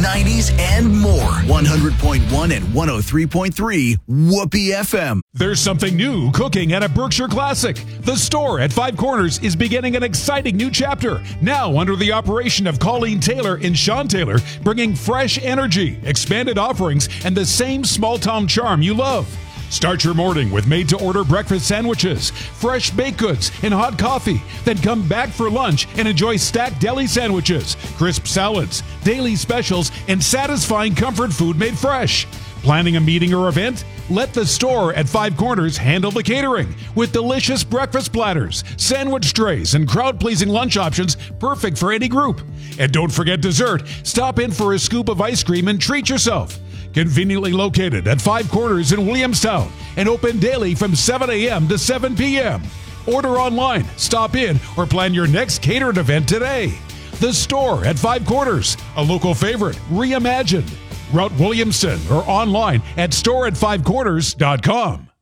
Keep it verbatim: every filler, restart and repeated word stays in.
nineties, and more. one hundred point one and one oh three point three Whoopee F M. There's something new cooking at a Berkshire Classic. The store at Five Corners is beginning an exciting new chapter, now under the operation of Colleen Taylor and Sean Taylor, bringing fresh energy, expanded offerings, and the same small-town charm you love. Start your morning with made-to-order breakfast sandwiches, fresh baked goods, and hot coffee. Then come back for lunch and enjoy stacked deli sandwiches, crisp salads, daily specials, and satisfying comfort food made fresh. Planning a meeting or event? Let the store at Five Corners handle the catering with delicious breakfast platters, sandwich trays, and crowd-pleasing lunch options perfect for any group. And don't forget dessert. Stop in for a scoop of ice cream and treat yourself. Conveniently located at Five Corners in Williamstown and open daily from seven a.m. to seven p.m. Order online, stop in, or plan your next catered event today. The store at Five Corners, a local favorite, reimagined. Route Williamson or online at store at five corners dot com.